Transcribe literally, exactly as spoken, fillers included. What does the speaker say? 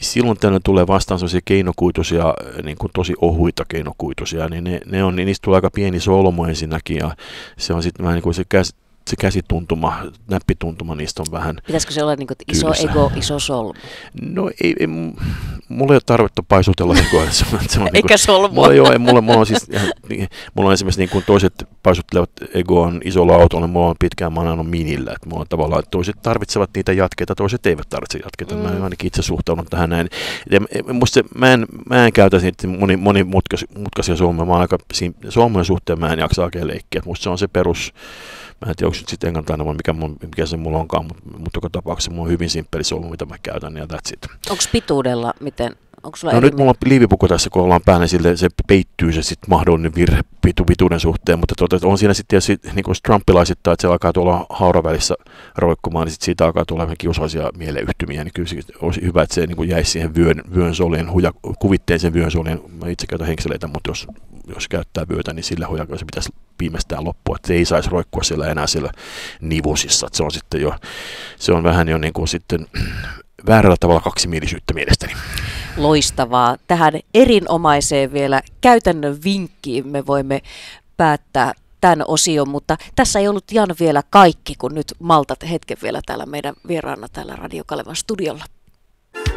silloin tällöin tulee vastaan sellaisia keinokuituisia, niin kuin tosi ohuita keinokuituisia, niin ne, ne on, niin niistä tulee aika pieni solmu ensinnäkin, ja se on sitten vähän niin kuin se käs, se käsituntuma, näppituntuma niistä on vähän pitäisikö se olla niin kuin iso ego, iso solmu? No ei, ei mulla ei ole tarvetta paisutella egoa. Se on, se on eikä niin kuin, solmua. Mulla, joo, mulla, mulla, on siis, mulla on esimerkiksi niin kuin toiset paisuttelevat egoon isolla autolla, mulla on pitkään mä oon ajanut minillä. Että mulla on tavallaan, että toiset tarvitsevat niitä jatkeita, toiset eivät tarvitse jatkeita. Mm. Mä en ainakin itse suhtaudun tähän näin. Ja musta se, mä, en, mä en käytä niitä moni, monimutkaisia solmuja. Mä oon aika, solmujen suhteen mä en jaksa oikein leikkiä. Musta se on se perus. Mä en tiedä, onko nyt sitten englantaina vai mikä, mikä se mulla onkaan, mutta, mutta joka tapauksessa mulla on hyvin simppeli solmu, mitä mä käytän, ja that's it. Onko pituudella miten? Onko sulla no nyt mulla on liivipuku tässä, kun ollaan päällä, sille se peittyy se sitten mahdollinen virhe pitu, pituuden suhteen, mutta tuota, on siinä sitten tietysti niin kuin trumppilaisittain, että se alkaa tuolla hauravälissä roikkumaan, niin sit siitä alkaa tulla vähän kiusallisia mieleyhtymiä, niin kyllä se olisi hyvä, että se niin kuin jäisi siihen vyön, vyön solien, huja, kuvitteeseen vyön solien. Mä itse käytän henkseleitä, mutta jos, jos käyttää vyötä, niin sillä hujakalla se pitäisi viimeistään loppua, että se ei saisi roikkua siellä enää siellä nivusissa, että se on sitten jo, se on vähän jo niin kuin sitten väärällä tavalla kaksimielisyyttä mielestäni. Loistavaa. Tähän erinomaiseen vielä käytännön vinkkiin me voimme päättää tämän osion, mutta tässä ei ollut Jan vielä kaikki, kun nyt maltat hetken vielä täällä meidän vieraana täällä Radio Kalevan studiolla.